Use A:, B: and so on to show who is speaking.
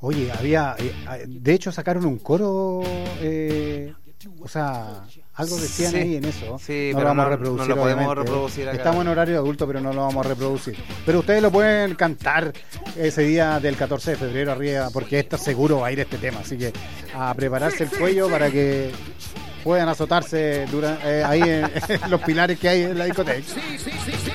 A: Oye, había, de hecho sacaron un coro, o sea, algo decían
B: Sí,
A: ahí en eso.
B: sí,
A: No
B: pero
A: lo vamos a
B: no
A: reproducir,
B: lo podemos
A: obviamente.
B: reproducir acá.
A: Estamos en horario de adulto, pero no lo vamos a reproducir. Pero ustedes lo pueden cantar ese día del 14 de febrero arriba, porque esto seguro va a ir este tema. Así que a prepararse el cuello para que puedan azotarse ahí en los pilares que hay en la discoteca.